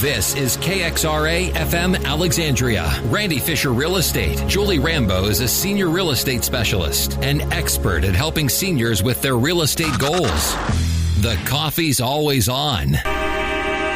This is KXRA FM Alexandria. Randy Fisher Real Estate. Julie Rambo is a senior real estate specialist, an expert at helping seniors with their real estate goals. The coffee's always on.